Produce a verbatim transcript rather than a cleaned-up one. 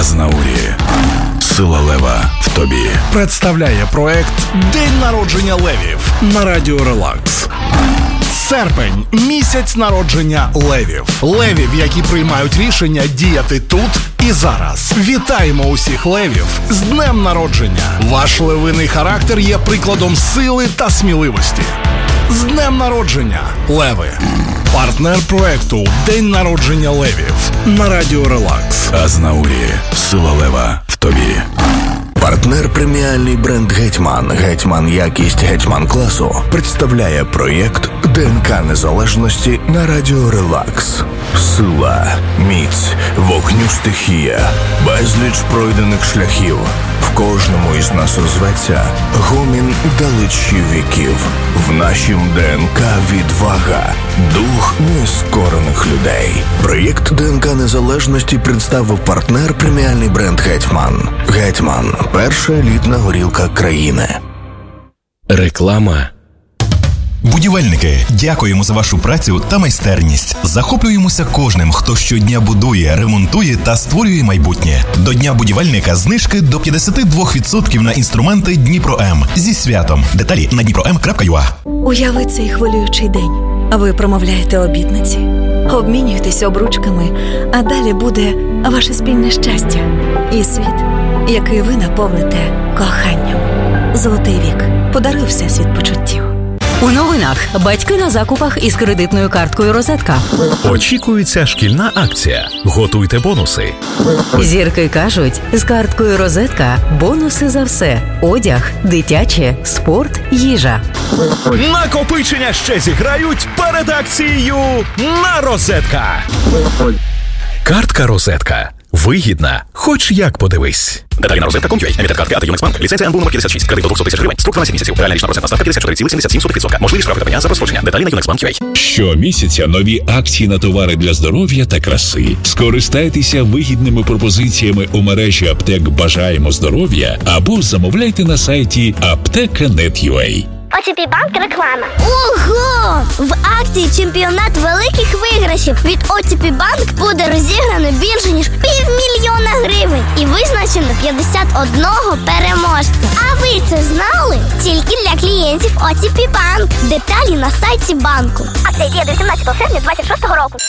Азнаурі. Сила лева в тобі. Представляє проект «День народження левів» на Радіо Релакс. Серпень – місяць народження левів. Левів, які приймають рішення діяти тут і зараз. Вітаємо усіх левів з днем народження. Ваш левиний характер є прикладом сили та сміливості. З днем народження, леви! Партнер проекту «День народження левів» на Радіо Релакс. Азнаурі. Сила лева в тобі. Партнер преміальний бренд «Гетьман». «Гетьман» якість «Гетьман» класу представляє проєкт ДНК Незалежності на Радіо Релакс. Сила, міць, вогню стихія, безліч пройдених шляхів. В кожному із нас озветься гомін далечі віків. В нашім ДНК відвага, дух нескорених людей. Проєкт ДНК Незалежності представив партнер преміальний бренд «Гетьман». «Гетьман» – перша елітна горілка країни. Реклама. Будівельники, дякуємо за вашу працю та майстерність. Захоплюємося кожним, хто щодня будує, ремонтує та створює майбутнє. До Дня будівельника знижки до п'ятдесят два відсотки на інструменти Дніпро-М. Зі святом. Деталі на дніпро ем крапка ю а. Уяви цей хвилюючий день. Ви промовляєте обітниці, обмінюєтесь обручками, а далі буде ваше спільне щастя і світ, який ви наповните коханням. Золотий вік. Подаруй всесвіт почуттів. У новинах батьки на закупах із кредитною карткою «Розетка». Очікується шкільна акція. Готуйте бонуси. Зірки кажуть, з карткою «Розетка» бонуси за все. Одяг, дитяче, спорт, їжа. Накопичення ще зіграють перед акцією на «Розетка». Картка «Розетка». Вигідна, хоч як подивись. Деталі на розетка точка ком точка ю а. Емітент картки АТ Юнекс Банк. Ліцензія ен бе у номер п'ятдесят шість. Кредит до двісті тисяч гривень. Строк дванадцять місяців. Реальна річна процентна ставка п'ятдесят чотири цілих сімдесят сім сотих відсотка. Можливі штрафи та пеня за розстрочення. Деталі на юнекс банк точка ю а. Щомісяця нові акції на товари для здоров'я та краси. Скористайтеся вигідними пропозиціями у мережі аптек «Бажаємо здоров'я» або замовляйте на сайті аптека крапка нет крапка ю а. о те пі Банк реклама. Ого! В акції «Чемпіонат великих виграшів» від о те пі Банк буде розіграно більше, ніж півмільйона гривень. І визначено п'ятдесят одного переможця. А ви це знали? Тільки для клієнтів о те пі Банк. Деталі на сайті банку. Акція діє до сімнадцятого серпня двадцять шостого року.